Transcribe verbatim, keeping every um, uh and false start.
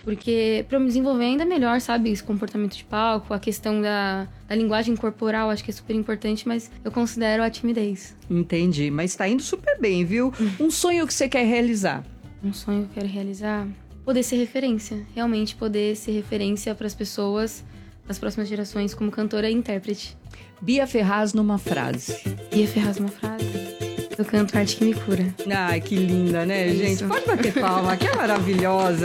Porque pra eu me desenvolver ainda melhor, sabe? Esse comportamento de palco, a questão da, da linguagem corporal, acho que é super importante, mas eu considero a timidez. Entendi, mas tá indo super bem, viu? Um sonho que você quer realizar? Um sonho que eu quero realizar? Poder ser referência. Realmente poder ser referência pras pessoas das próximas gerações como cantora e intérprete. Bia Ferraz numa frase. Bia Ferraz numa frase. Eu canto Arte que Me Cura. Ai, que linda, né, É gente? isso. Pode bater palma, que é maravilhosa.